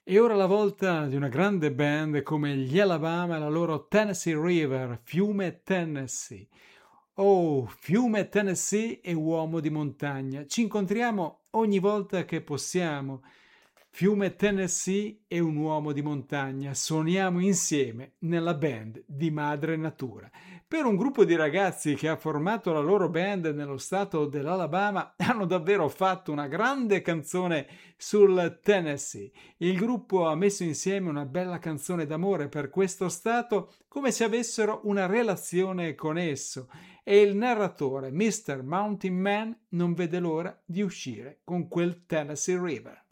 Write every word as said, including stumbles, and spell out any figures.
E ora la volta di una grande band come gli Alabama e la loro Tennessee River, Fiume Tennessee. Oh, Fiume Tennessee e uomo di montagna. Ci incontriamo ogni volta che possiamo. Fiume Tennessee e un uomo di montagna. Suoniamo insieme nella band di Madre Natura. Per un gruppo di ragazzi che ha formato la loro band nello stato dell'Alabama, hanno davvero fatto una grande canzone sul Tennessee. Il gruppo ha messo insieme una bella canzone d'amore per questo stato, come se avessero una relazione con esso, e il narratore, mister Mountain Man, non vede l'ora di uscire con quel Tennessee River.